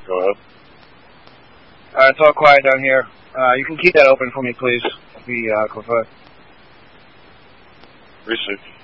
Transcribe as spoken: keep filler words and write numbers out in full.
Go ahead. Uh, it's all quiet down here. Uh, you can keep that open for me, please. The uh, Cliff. Research.